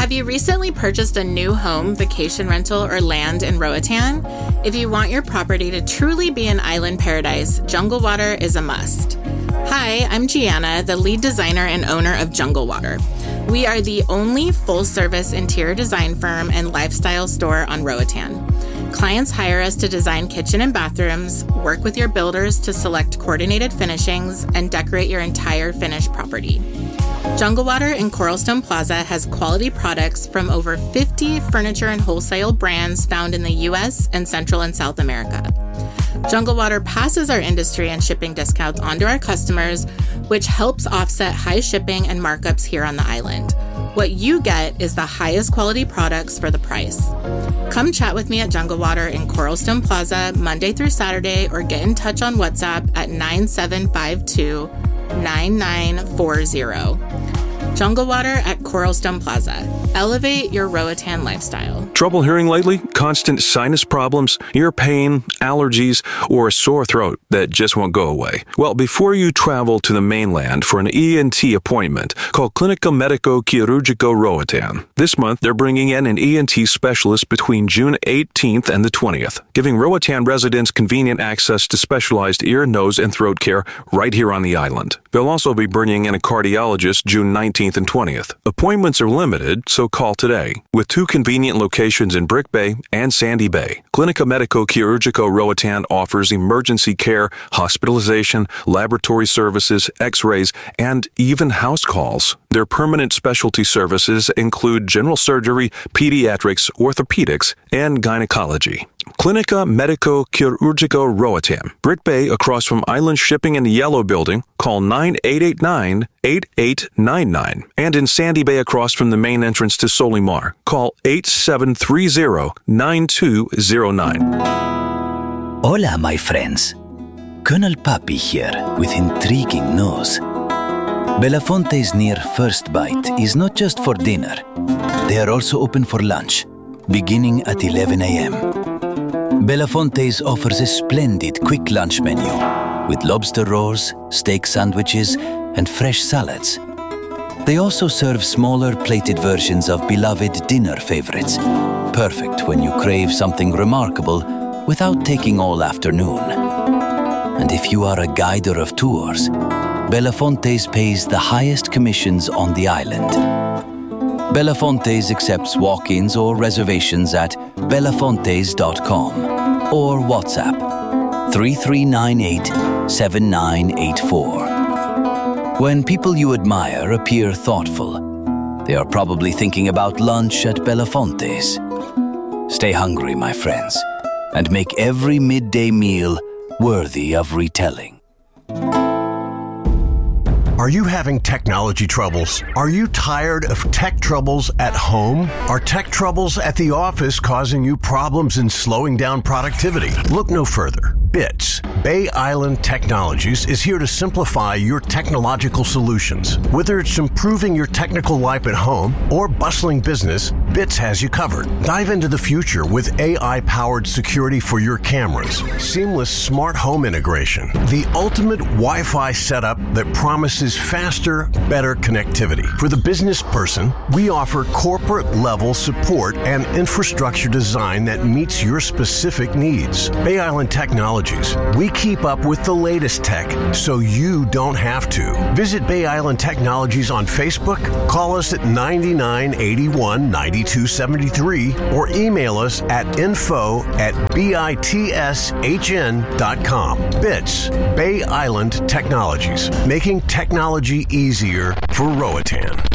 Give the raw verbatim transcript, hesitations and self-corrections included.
Have you recently purchased a new home, vacation rental, or land in Roatan? If you want your property to truly be an island paradise, Jungle Water is a must. Hi, I'm Gianna, the lead designer and owner of Jungle Water. We are the only full-service interior design firm and lifestyle store on Roatan. Clients hire us to design kitchen and bathrooms, work with your builders to select coordinated finishings, and decorate your entire finished property. Jungle Water in Coralstone Plaza has quality products from over fifty furniture and wholesale brands found in the U S and Central and South America. Jungle Water passes our industry and shipping discounts onto our customers, which helps offset high shipping and markups here on the island. What you get is the highest quality products for the price. Come chat with me at Jungle Water in Coralstone Plaza Monday through Saturday, or get in touch on WhatsApp at nine seven five two, nine nine four zero. Jungle Water at Coralstone Plaza. Elevate your Roatan lifestyle. Trouble hearing lately? Constant sinus problems, ear pain, allergies, or a sore throat that just won't go away? Well, before you travel to the mainland for an E N T appointment, call Clínica Médico Quirúrgico Roatan. This month, they're bringing in an E N T specialist between June eighteenth and the twentieth, giving Roatan residents convenient access to specialized ear, nose, and throat care right here on the island. They'll also be bringing in a cardiologist June nineteenth and twentieth. Appointments are limited, so call today. With two convenient locations in Brick Bay and Sandy Bay, Clínica Médico Quirúrgico Roatan offers emergency care, hospitalization, laboratory services, x-rays, and even house calls. Their permanent specialty services include general surgery, pediatrics, orthopedics, and gynecology. Clínica Médico Quirúrgico Roatan, Brick Bay across from Island Shipping in the Yellow Building. Call nine eight eight nine, eight eight nine nine. And in Sandy Bay across from the main entrance to Solimar, call eight seven three zero, nine two zero nine. Hola, my friends. Colonel Papi here with intriguing news. Belafonte's near First Bite is not just for dinner. They are also open for lunch, beginning at eleven a.m. Belafonte's offers a splendid quick lunch menu with lobster rolls, steak sandwiches, and fresh salads. They also serve smaller plated versions of beloved dinner favorites, perfect when you crave something remarkable without taking all afternoon. And if you are a guider of tours, Belafonte's pays the highest commissions on the island. Belafonte's accepts walk-ins or reservations at belafontes dot com or WhatsApp three three nine eight, seven nine eight four. When people you admire appear thoughtful, they are probably thinking about lunch at Belafonte's. Stay hungry, my friends, and make every midday meal worthy of retelling. Are you having technology troubles? Are you tired of tech troubles at home? Are tech troubles at the office causing you problems and slowing down productivity? Look no further. BITS, Bay Island Technologies, is here to simplify your technological solutions. Whether it's improving your technical life at home or bustling business, BITS has you covered. Dive into the future with A I-powered security for your cameras, seamless smart home integration, the ultimate Wi-Fi setup that promises faster, better connectivity. For the business person, we offer corporate-level support and infrastructure design that meets your specific needs. Bay Island Technologies. We keep up with the latest tech so you don't have to. Visit Bay Island Technologies on Facebook, call us at ninety-nine eighty-one, ninety-two seventy-three, or email us at info at bitshn dot com. BITS, Bay Island Technologies, making technology easier for Roatan.